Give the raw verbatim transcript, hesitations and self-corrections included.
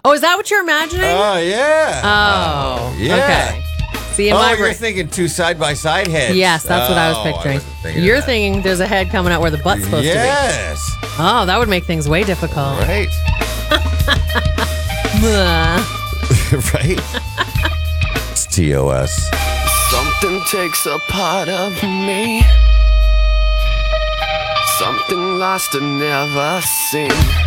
Oh, is that what you're imagining? Oh, yeah. Oh, yeah. okay. See, in oh, my you're brain. thinking two side-by-side heads. Yes, that's what I was Oh, picturing. wasn't thinking of You're that. thinking there's a head coming out where the butt's supposed Yes. to be. Oh, that would make things way difficult. Right. Bleh. Right? It's T O S. Something takes a part of me. Something lost and never seen.